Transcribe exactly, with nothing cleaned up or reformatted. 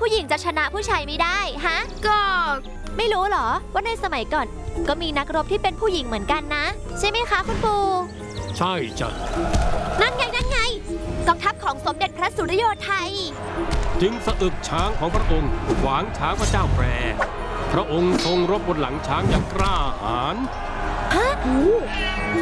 ผู้หญิงจะชนะผู้ชายไม่ได้ฮะก็ไม่รู้เหรอว่าในสมัยก่อนก็มีนักรบที่เป็นผู้หญิงเหมือนกันนะใช่ไหมคะคุณปู่ใช่จ้ะนั่นไงนั่นไงกองทัพของสมเด็จพระสุริโยไทยจึงสะอึกช้างของพระองค์ขวางช้างพระเจ้าแปรพระองค์ทรงรบบนหลังช้างอย่างกล้าหาญฮะ